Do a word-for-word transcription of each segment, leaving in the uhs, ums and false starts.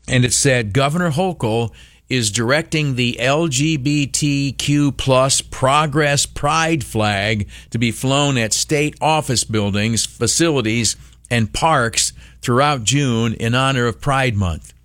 and it said Governor Hochul is directing the L G B T Q plus Progress Pride flag to be flown at state office buildings, facilities, and parks throughout June in honor of Pride Month.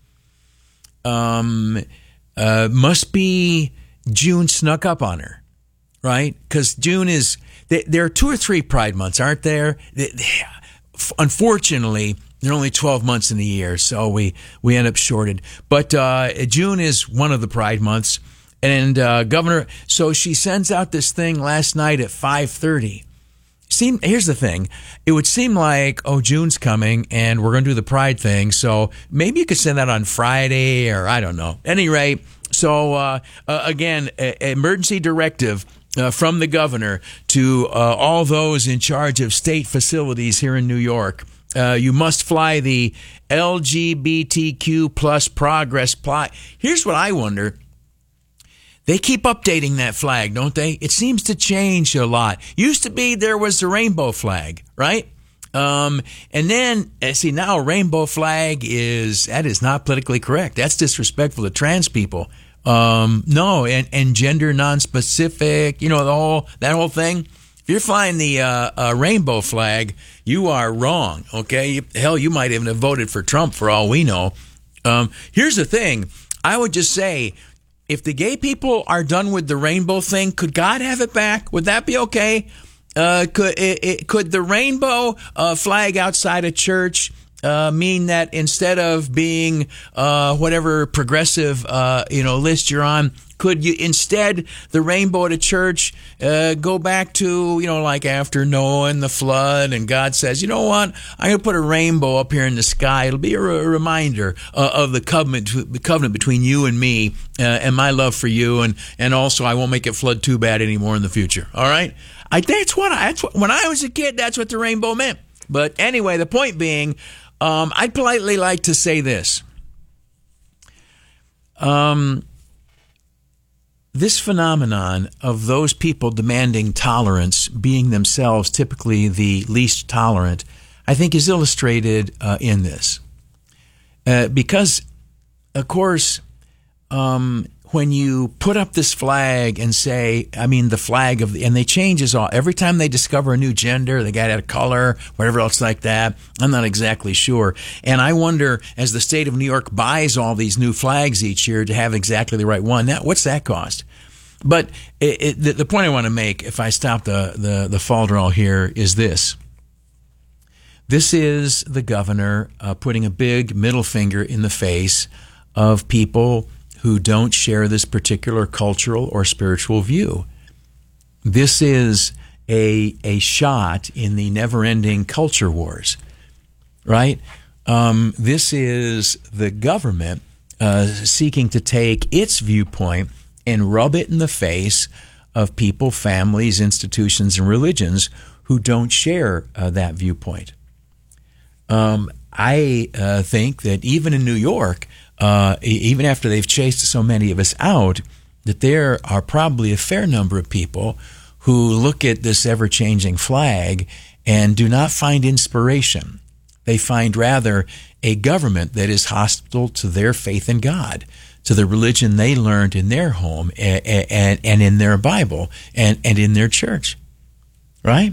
Um, uh, must be June snuck up on her, right? Because June is, there are two or three Pride months, aren't there? Unfortunately, there are only twelve months in the year, so we, we end up shorted. But uh, June is one of the Pride months. And uh, Governor, so she sends out this thing last night at five thirty. Seem, here's the thing. It would seem like, oh, June's coming, and we're going to do the Pride thing. So maybe you could send that on Friday, or I don't know. At any rate, so uh, uh, again, a, emergency directive uh, from the governor to uh, all those in charge of state facilities here in New York. Uh, you must fly the L G B T Q plus Progress flag. Here's what I wonder. They keep updating that flag, don't they? It seems to change a lot. Used to be there was the rainbow flag, right? Um, and then, see, now a rainbow flag is, that is not politically correct. That's disrespectful to trans people. Um, no, and, and gender non-specific, you know, the whole, that whole thing. If you're flying the uh, uh, rainbow flag, you are wrong, okay? Hell, you might even have voted for Trump for all we know. Um, here's the thing. I would just say, if the gay people are done with the rainbow thing, could God have it back? Would that be okay? Uh, could it, it, could the rainbow uh, flag outside a church uh, mean that instead of being uh, whatever progressive uh, you know list you're on, could you instead the rainbow at a church uh, go back to, you know, like after Noah and the flood, and God says, you know what, I'm going to put a rainbow up here in the sky. It'll be a, re- a reminder uh, of the covenant, the covenant between you and me uh, and my love for you, and and also I won't make it flood too bad anymore in the future. All right, I that's what I that's what, when I was a kid, that's what the rainbow meant. But anyway, the point being, um, I'd politely like to say this. Um. This phenomenon of those people demanding tolerance being themselves typically the least tolerant, I think is illustrated uh, in this. Uh, because, of course, um, when you put up this flag and say, I mean, the flag of the, and they change us all. Every time they discover a new gender, they got a color, whatever else like that. I'm not exactly sure. And I wonder, as the state of New York buys all these new flags each year to have exactly the right one, now, what's that cost? But it, it, the, the point I want to make, if I stop the, the, the falderall here, is this. This is the governor uh, putting a big middle finger in the face of people who don't share this particular cultural or spiritual view. This is a a shot in the never-ending culture wars, right? Um, this is the government uh, seeking to take its viewpoint and rub it in the face of people, families, institutions, and religions who don't share uh, that viewpoint. Um, I uh, think that even in New York, uh, even after they've chased so many of us out, that there are probably a fair number of people who look at this ever-changing flag and do not find inspiration. They find rather a government that is hostile to their faith in God, to the religion they learned in their home and, and, and in their Bible and, and in their church, right?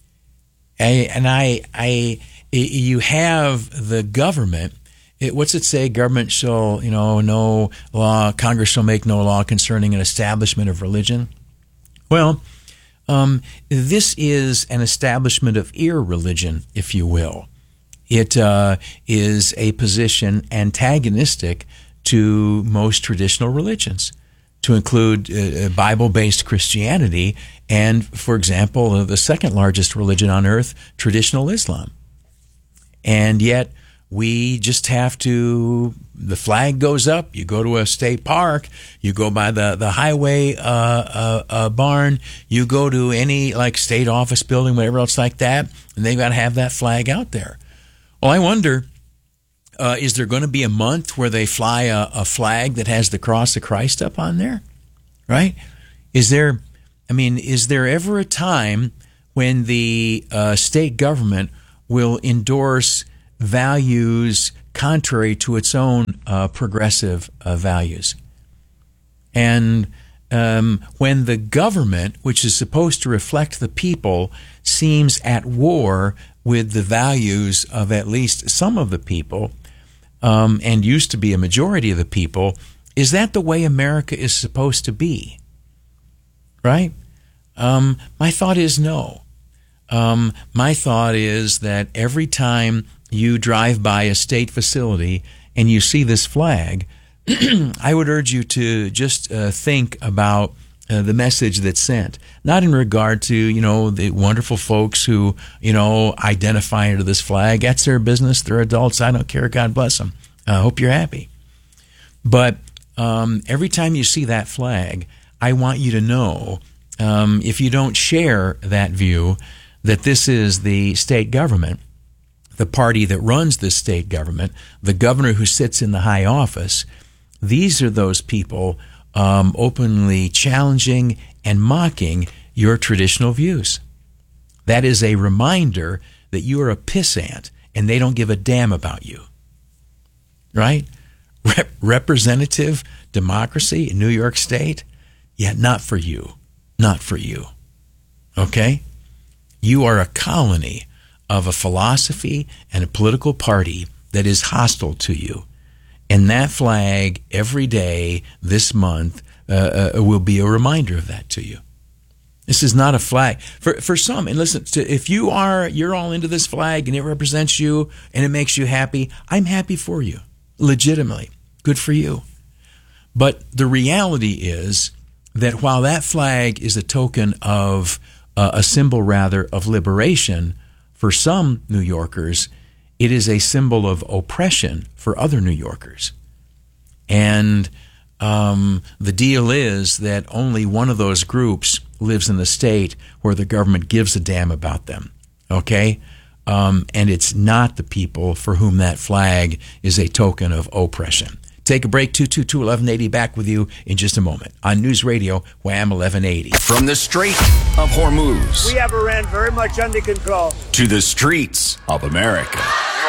I, and I, I, you have the government. It, what's it say? Government shall, you know, no law. Congress shall make no law concerning an establishment of religion. Well, um, this is an establishment of irreligion, if you will. It uh, is a position antagonistic to most traditional religions, to include uh, Bible-based Christianity and, for example, the second largest religion on earth, traditional Islam. And yet we just have to, the flag goes up, you go to a state park, you go by the, the highway uh, uh, uh, barn, you go to any like state office building, whatever else like that, and they've got to have that flag out there. Well, I wonder, uh, is there going to be a month where they fly a, a flag that has the cross of Christ up on there? Right? Is there, I mean, is there ever a time when the uh, state government will endorse values contrary to its own uh, progressive uh, values. And um, when the government, which is supposed to reflect the people, seems at war with the values of at least some of the people, um, and used to be a majority of the people, is that the way America is supposed to be? Right? Um, my thought is no. Um, my thought is that every time you drive by a state facility and you see this flag, I would urge you to just uh, think about uh, the message that's sent. Not in regard to, you know, the wonderful folks who, you know, identify under this flag. That's their business. They're adults. I don't care. God bless them. I hope you're happy. But um, every time you see that flag, I want you to know, um, if you don't share that view, that this is the state government, the party that runs this state government, the governor who sits in the high office. These are those people um, openly challenging and mocking your traditional views. That is a reminder that you are a pissant and they don't give a damn about you. Right? Rep- representative democracy in New York State? Yeah, not for you. Not for you. Okay? You are a colony of a philosophy and a political party that is hostile to you. And that flag every day this month uh, uh, will be a reminder of that to you. This is not a flag. For for some, and listen, to, if you are, you're all into this flag and it represents you and it makes you happy, I'm happy for you. Legitimately. Good for you. But the reality is that while that flag is a token of, uh, a symbol rather, of liberation for some New Yorkers, it is a symbol of oppression for other New Yorkers. And um, the deal is that only one of those groups lives in the state where the government gives a damn about them. Okay? Um, and it's not the people for whom that flag is a token of oppression. Take a break. two two two, eleven eighty. Back with you in just a moment on News Radio Wham eleven eighty. From the Strait of Hormuz, we have Iran very much under control, to the streets of America.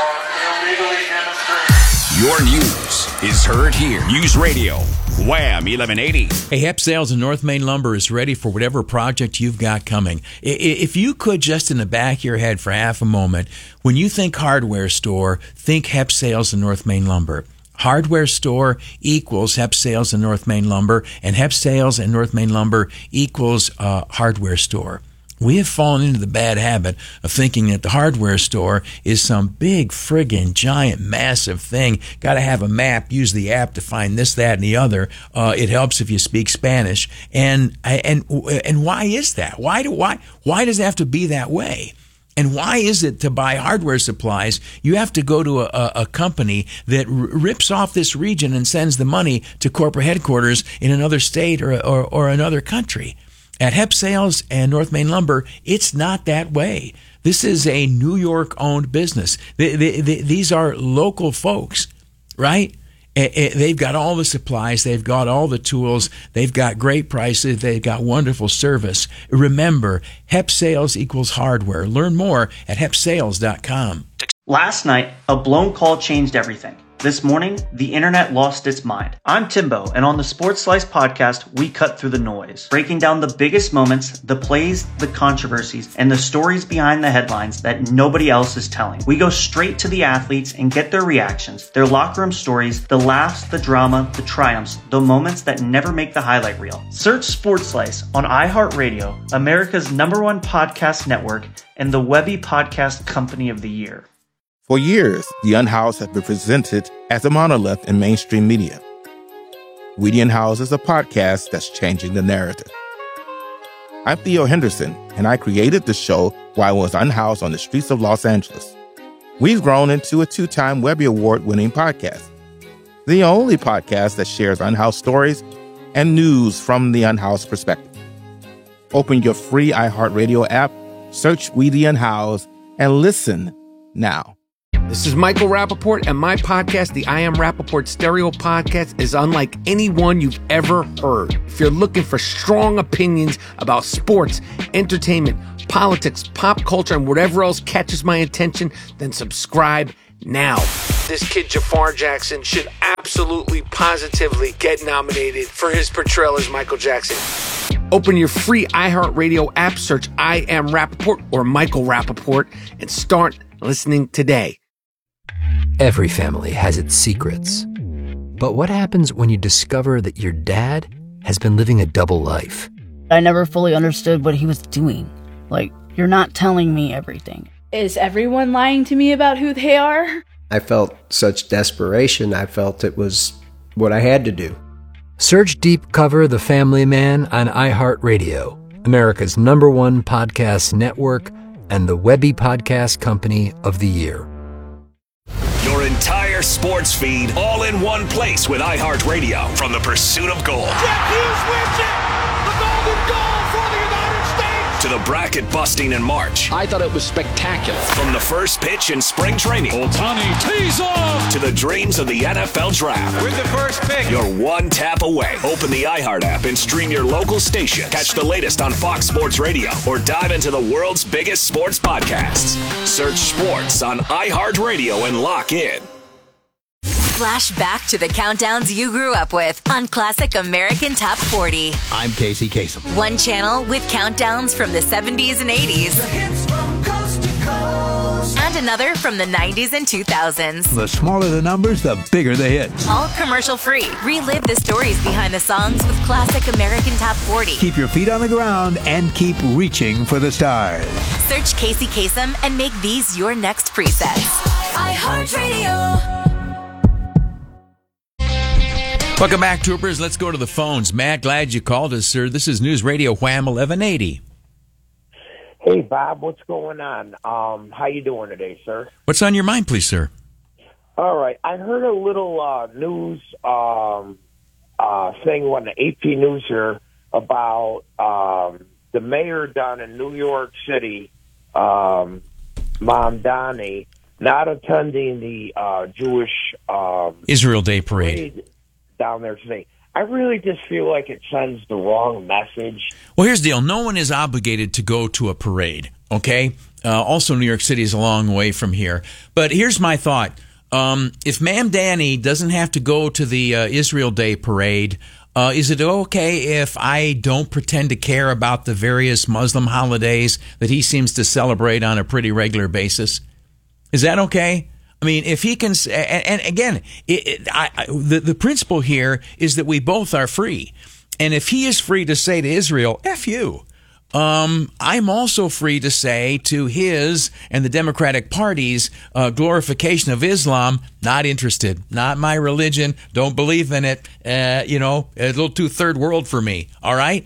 Your news is heard here. News Radio Wham eleven eighty. Hey, Hep Sales and North Main Lumber is ready for whatever project you've got coming. If you could, just in the back of your head for half a moment, when you think hardware store, think Hep Sales and North Main Lumber. Hardware store equals Hep Sales and North Main Lumber, and Hep Sales and North Main Lumber equals uh, hardware store. We have fallen into the bad habit of thinking that the hardware store is some big, friggin', giant, massive thing. Got to have a map, use the app to find this, that, and the other. Uh, it helps if you speak Spanish. And and and why is that? Why do why why does it have to be that way? And why is it to buy hardware supplies, you have to go to a, a company that r- rips off this region and sends the money to corporate headquarters in another state or, or, or another country? At Hep Sales and North Main Lumber, it's not that way. This is a New York-owned business. They, they, they, these are local folks, right? They've got all the supplies. They've got all the tools. They've got great prices. They've got wonderful service. Remember, Hep Sales equals hardware. Learn more at hep sales dot com. Last night, a blown call changed everything. This morning, the internet lost its mind. I'm Timbo, and on the Sports Slice podcast, we cut through the noise, breaking down the biggest moments, the plays, the controversies, and the stories behind the headlines that nobody else is telling. We go straight to the athletes and get their reactions, their locker room stories, the laughs, the drama, the triumphs, the moments that never make the highlight reel. Search Sports Slice on iHeartRadio, America's number one podcast network, and the Webby Podcast Company of the Year. For years, The Unhoused has been presented as a monolith in mainstream media. We The Unhoused is a podcast that's changing the narrative. I'm Theo Henderson, and I created the show while I was unhoused on the streets of Los Angeles. We've grown into a two-time Webby Award-winning podcast, the only podcast that shares unhoused stories and news from the unhoused perspective. Open your free iHeartRadio app, search We The Unhoused, and listen now. This is Michael Rappaport, and my podcast, the I Am Rappaport Stereo Podcast, is unlike any one you've ever heard. If you're looking for strong opinions about sports, entertainment, politics, pop culture, and whatever else catches my attention, then subscribe now. this kid Jafar Jackson should absolutely, positively get nominated for his portrayal as Michael Jackson. Open your free iHeartRadio app, search I Am Rappaport or Michael Rappaport, and start listening today. Every family has its secrets. But what happens when you discover that your dad has been living a double life? I never fully understood what he was doing. Like, you're not telling me everything. Is everyone lying to me about who they are? I felt such desperation. I felt it was what I had to do. Search Deep Cover The Family Man on iHeartRadio, America's number one podcast network and the Webby Podcast Company of the Year. Your entire sports feed all in one place with iHeartRadio from the pursuit of gold. Jeff Hughes wins it! The golden goal for the United States! To the bracket busting in March. I thought it was spectacular. From the first pitch in spring training. Ohtani tees off! To the dreams of the N F L Draft. With the first pick. You're one tap away. Open the iHeart app and stream your local station. Catch the latest on Fox Sports Radio or dive into the world's biggest sports podcasts. Search sports on iHeartRadio and lock in. Flash back to the countdowns you grew up with on Classic American Top forty. I'm Casey Kasem. One channel with countdowns from the seventies and eighties. The hits from coast to coast. And another from the nineties and two thousands. The smaller the numbers, the bigger the hits. All commercial free. Relive the stories behind the songs with Classic American Top forty. Keep your feet on the ground and keep reaching for the stars. Search Casey Kasem and make these your next presets. iHeartRadio. Welcome back, troopers. Let's go to the phones. Matt, glad you called us, sir. This is News Radio Wham eleven eighty. Hey, Bob, what's going on? Um, how you doing today, sir? What's on your mind, please, sir? All right. I heard a little uh, news um, uh, thing on the A P News here about um, the mayor down in New York City, um, Mamdani, not attending the uh, Jewish um, Israel Day Parade. parade down there today. I really just feel like it sends the wrong message. Well, here's the deal. No one is obligated to go to a parade, okay? Uh, also, New York City is a long way from here. But here's my thought. Um, if Mamdani doesn't have to go to the uh, Israel Day Parade, uh, is it okay if I don't pretend to care about the various Muslim holidays that he seems to celebrate on a pretty regular basis? Is that okay? I mean, if he can, and, and again, it, it, I, I, the, the principle here is that we both are free. And if he is free to say to Israel, F you, um, I'm also free to say to his and the Democratic Party's uh, glorification of Islam, not interested, not my religion, don't believe in it, uh, you know, a little too third world for me, all right?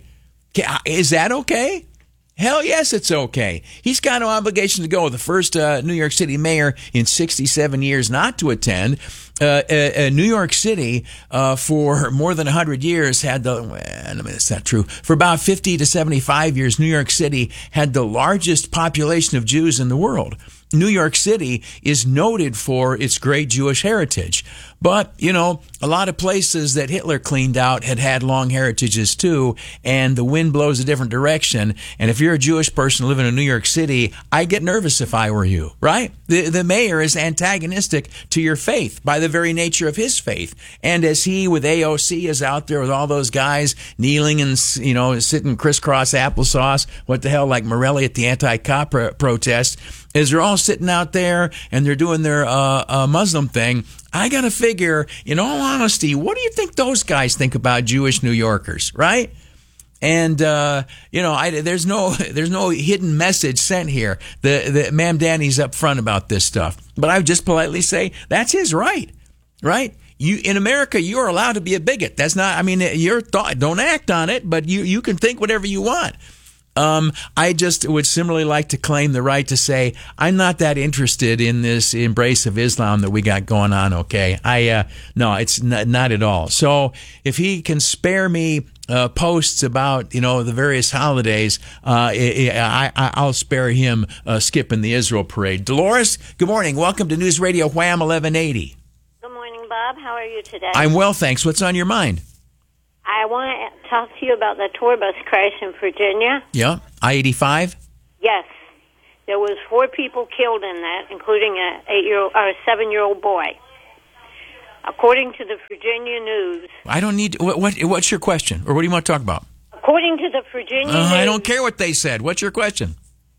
Is that okay? Hell yes, it's okay. He's got no obligation to go. The first uh, New York City mayor in sixty-seven years not to attend. Uh, uh, uh, New York City, uh, for more than one hundred years, had the, well, I mean, it's not true. For about fifty to seventy-five years, New York City had the largest population of Jews in the world. New York City is noted for its great Jewish heritage. But, you know, a lot of places that Hitler cleaned out had had long heritages too, and the wind blows a different direction. And if you're a Jewish person living in New York City, I'd get nervous if I were you, right? The, the mayor is antagonistic to your faith by the very nature of his faith. And as he, with A O C, is out there with all those guys kneeling and, you know, sitting crisscross applesauce, what the hell, like Morelli at the anti-cop pro- protest, as they're all sitting out there and they're doing their uh, uh, Muslim thing, I got to figure, in all honesty, what do you think those guys think about Jewish New Yorkers, right? And, uh, you know, I, there's no there's no hidden message sent here. The, the Mamdani's up front about this stuff. But I would just politely say, that's his right, right? You, in America, you're allowed to be a bigot. That's not, I mean, your thought, don't act on it, but you, you can think whatever you want. Um, I just would similarly like to claim the right to say, I'm not that interested in this embrace of Islam that we got going on, okay? I, uh, no, it's not, not at all. So if he can spare me, uh, posts about, you know, the various holidays, uh, I, I, I'll spare him, uh, skipping the Israel parade. Dolores, good morning. Welcome to News Radio Wham eleven eighty. Good morning, Bob. How are you today? I'm well, thanks. What's on your mind? I want to talk to you about the tour bus crash in Virginia. Yeah, I eighty-five? Yes. There was four people killed in that, including a eight-year-old or a seven-year-old boy. According to the Virginia News. I don't need. What, what? What's your question, or what do you want to talk about? According to the Virginia uh, News. I don't care what they said. What's your question?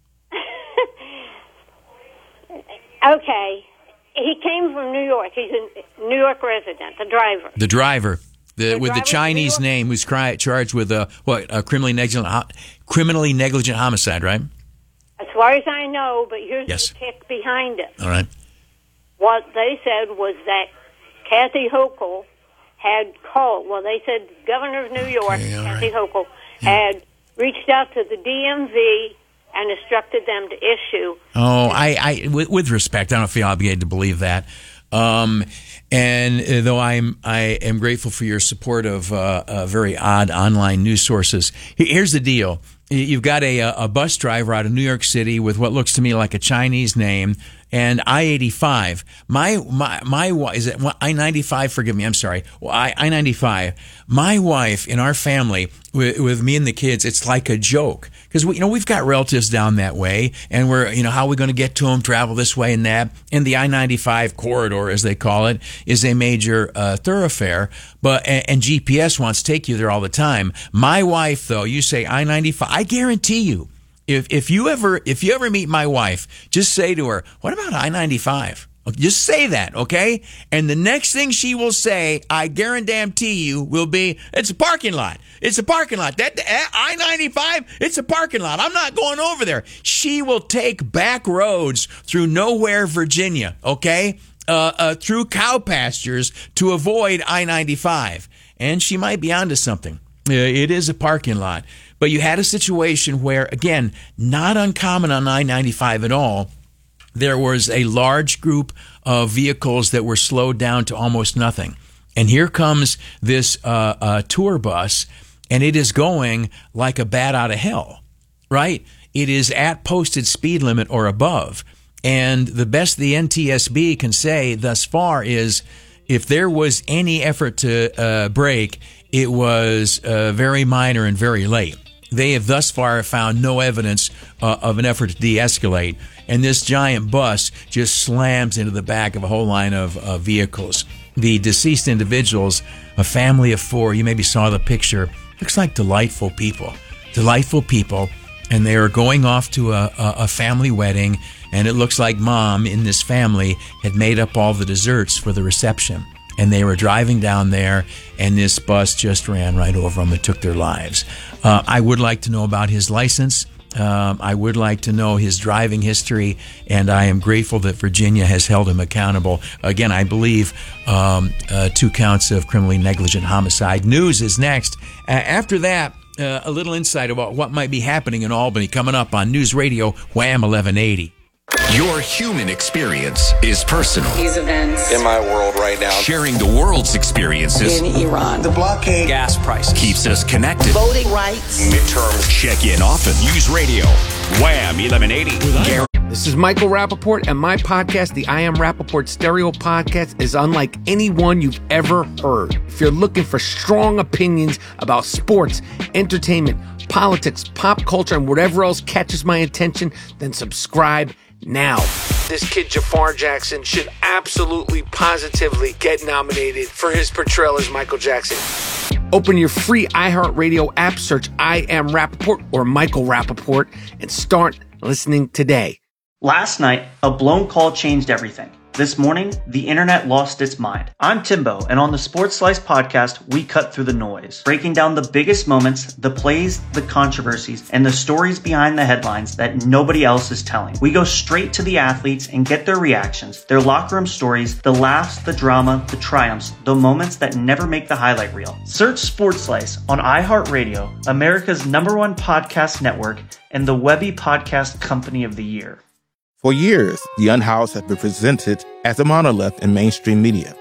Okay. He came from New York. He's a New York resident, the driver. The driver, the, The with the driver Chinese name, who's cri- charged with a what? A criminally negligent, ho- criminally negligent homicide, right? As far as I know, but here's Yes. the kick behind it. All right. What they said was that Kathy Hochul had called. Well, they said Governor of New York, Okay, all Kathy right. Hochul, had reached out to the D M V and instructed them to issue. Oh, I, I with, with respect, I don't feel obligated to believe that. Um, and uh, though I'm, I am grateful for your support of uh, uh, very odd online news sources. He- Here's the deal: you've got a a bus driver out of New York City with what looks to me like a Chinese name, and I eighty-five. My my my wife is it I ninety-five? Forgive me, I'm sorry. Well, I I ninety-five. My wife in our family with, with me and the kids, it's like a joke. Because we, you know, we've got relatives down that way, and we're, you know, how are we going to get to them? Travel this way and that. And the I ninety-five corridor, as they call it, is a major uh, thoroughfare. But and, and G P S wants to take you there all the time. My wife, though, you say I ninety-five, I guarantee you, if if you ever if you ever meet my wife, just say to her, "What about I ninety-five?" Just say that, okay? And the next thing she will say, I guarantee you, will be, it's a parking lot. It's a parking lot. That I ninety-five, it's a parking lot. I'm not going over there. She will take back roads through nowhere, Virginia, okay? Uh, uh, through cow pastures to avoid I ninety-five. And she might be onto something. Uh, it is a parking lot. But you had a situation where, again, not uncommon on I ninety-five at all, there was a large group of vehicles that were slowed down to almost nothing. And here comes this uh, uh, tour bus, and it is going like a bat out of hell, right? It is at posted speed limit or above. And the best the N T S B can say thus far is if there was any effort to uh, brake, it was uh, very minor and very late. They have thus far found no evidence uh, of an effort to de-escalate. And this giant bus just slams into the back of a whole line of uh, vehicles. The deceased individuals, a family of four, you maybe saw the picture, looks like delightful people. Delightful people. And they are going off to a, a, a family wedding, and it looks like mom in this family had made up all the desserts for the reception. And they were driving down there, and this bus just ran right over them and took their lives. Uh, I would like to know about his license. Um, I would like to know his driving history, and I am grateful that Virginia has held him accountable. Again, I believe um, uh, two counts of criminally negligent homicide. News is next. Uh, after that, uh, a little insight about what might be happening in Albany coming up on News Radio Wham eleven eighty. Your human experience is personal. These events in my world right now. Sharing the world's experiences in Iran. The blockade. Gas prices. Keeps us connected. Voting rights. Midterms. Check in often. News Radio. Wham eleven eighty. This is Michael Rappaport, and my podcast, the I Am Rappaport Stereo Podcast, is unlike any one you've ever heard. If you're looking for strong opinions about sports, entertainment, politics, pop culture, and whatever else catches my attention, then subscribe now. This kid Jafar Jackson should absolutely, positively get nominated for his portrayal as Michael Jackson. Open your free iHeartRadio app, search I Am Rappaport or Michael Rappaport, and start listening today. Last night, a blown call changed everything. This morning, the internet lost its mind. I'm Timbo, and on the Sports Slice podcast, we cut through the noise, breaking down the biggest moments, the plays, the controversies, and the stories behind the headlines that nobody else is telling. We go straight to the athletes and get their reactions, their locker room stories, the laughs, the drama, the triumphs, the moments that never make the highlight reel. Search Sports Slice on iHeartRadio, America's number one podcast network, and the Webby Podcast Company of the Year. For years, The Unhoused has been presented as a monolith in mainstream media.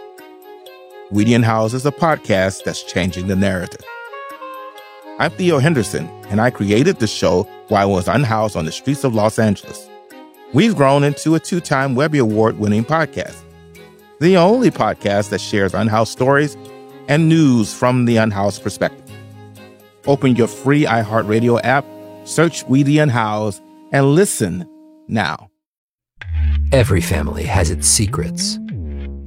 We the Unhoused is a podcast that's changing the narrative. I'm Theo Henderson, and I created the show while I was unhoused on the streets of Los Angeles. We've grown into a two-time Webby Award-winning podcast, the only podcast that shares unhoused stories and news from the unhoused perspective. Open your free iHeartRadio app, search We the Unhoused, and listen now. Every family has its secrets.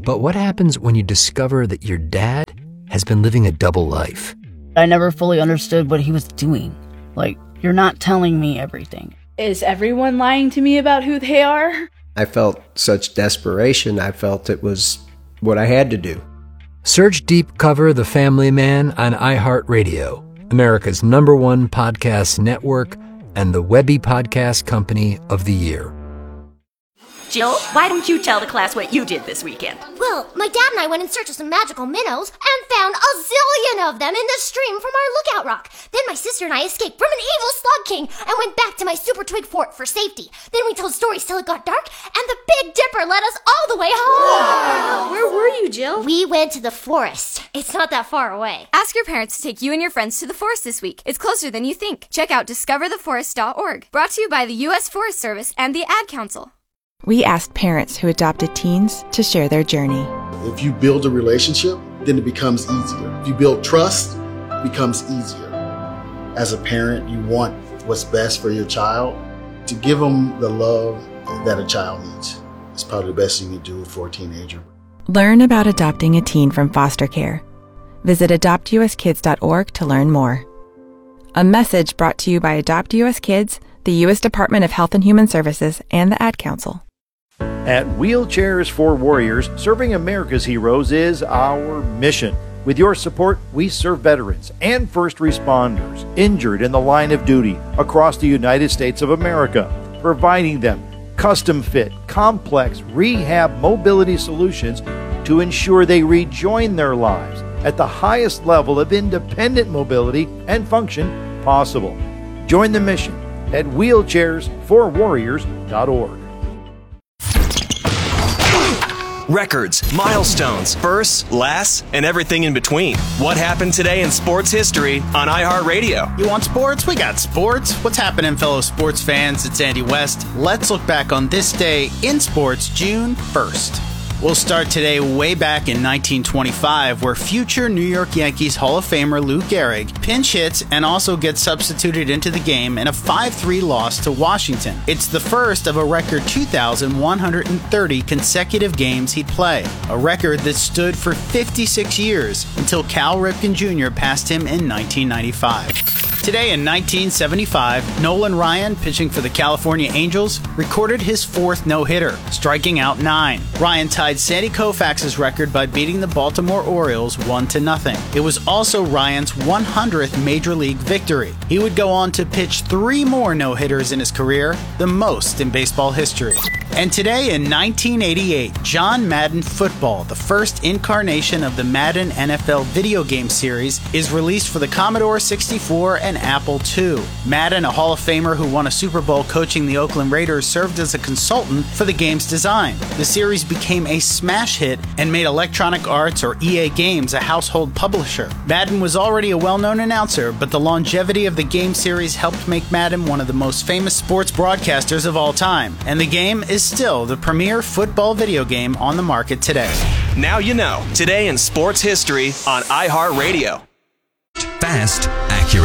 But what happens when you discover that your dad has been living a double life? I never fully understood what he was doing. Like, you're not telling me everything. Is everyone lying to me about who they are? I felt such desperation, I felt it was what I had to do. Search Deep Cover The Family Man on iHeartRadio, America's number one podcast network and the Webby Podcast Company of the Year. Jill, why don't you tell the class what you did this weekend? Well, my dad and I went in search of some magical minnows and found a zillion of them in the stream from our lookout rock. Then my sister and I escaped from an evil slug king and went back to my super twig fort for safety. Then we told stories till it got dark, and the Big Dipper led us all the way home. Wow. Where were you, Jill? We went to the forest. It's not that far away. Ask your parents to take you and your friends to the forest this week. It's closer than you think. Check out discover the forest dot org. Brought to you by the U S Forest Service and the Ad Council. We asked parents who adopted teens to share their journey. If you build a relationship, then it becomes easier. If you build trust, it becomes easier. As a parent, you want what's best for your child. To give them the love that a child needs is probably the best you can do for a teenager. Learn about adopting a teen from foster care. Visit adopt u s kids dot org to learn more. A message brought to you by Adopt U S Kids, the U S Department of Health and Human Services, and the Ad Council. At Wheelchairs for Warriors, serving America's heroes is our mission. With your support, we serve veterans and first responders injured in the line of duty across the United States of America, providing them custom-fit, complex rehab mobility solutions to ensure they rejoin their lives at the highest level of independent mobility and function possible. Join the mission at wheelchairs for warriors dot org. Records, milestones, firsts, lasts, and everything in between. What happened today in sports history on iHeartRadio? You want sports? We got sports. What's happening, fellow sports fans? It's Andy West. Let's look back on this day in sports, June first. We'll start today way back in nineteen twenty-five, where future New York Yankees Hall of Famer Lou Gehrig pinch hits and also gets substituted into the game in a five three loss to Washington. It's the first of a record two thousand one hundred thirty consecutive games he'd play, a record that stood for fifty-six years until Cal Ripken Junior passed him in nineteen ninety-five. Today in nineteen seventy-five, Nolan Ryan, pitching for the California Angels, recorded his fourth no-hitter, striking out nine. Ryan tied Sandy Koufax's record by beating the Baltimore Orioles one to nothing. It was also Ryan's one hundredth Major League victory. He would go on to pitch three more no-hitters in his career, the most in baseball history. And today in nineteen eighty-eight, John Madden Football, the first incarnation of the Madden N F L video game series, is released for the Commodore sixty-four and Apple two. Madden, a Hall of Famer who won a Super Bowl coaching the Oakland Raiders, served as a consultant for the game's design. The series became a smash hit and made Electronic Arts, or E A Games, a household publisher. Madden was already a well-known announcer, but the longevity of the game series helped make Madden one of the most famous sports broadcasters of all time, and the game is still the premier football video game on the market today. Now you know. Today in sports history on iHeartRadio. Fast, accurate.